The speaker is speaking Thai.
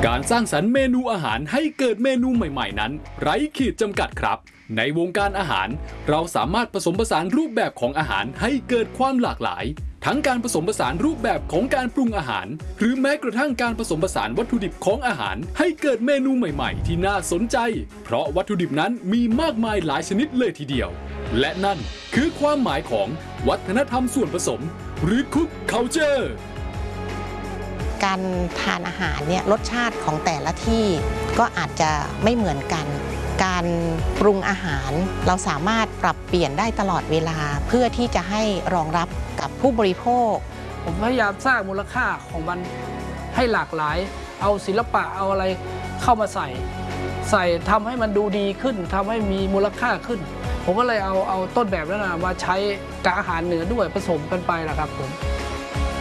การสร้างสรรค์เมนูอาหารให้เกิดเมนูใหม่ๆนั้นไร้ขีดจำกัดครับในวงการอาหารเราสามารถผสมผสานรูปแบบของอาหารให้เกิดความหลากหลายทั้งการผสมผสานรูปแบบของการปรุงอาหารหรือแม้กระทั่งการผสมผสานวัตถุดิบของอาหารให้เกิดเมนูใหม่ๆที่น่าสนใจเพราะวัตถุดิบนั้นมีมากมายหลายชนิดเลยทีเดียวและนั่นคือความหมายของวัฒนธรรมส่วนผสมหรือ Cook Culture การทานอาหารเนี่ยรสชาติของแต่ละที่ก็อาจจะไม่เหมือนกันการปรุงอาหารเราสามารถปรับเปลี่ยนได้ตลอดเวลาเพื่อที่จะให้รองรับกับผู้บริโภคผมพยายามสร้างมูลค่าของมันให้หลากหลายเอาศิลปะเอาอะไรเข้ามาใส่ทำให้มันดูดีขึ้นทำให้มีมูลค่าขึ้นผมก็เลยเอาต้นแบบนั้นมาใช้กับอาหารเหนือด้วยผสมกันไปนะครับผม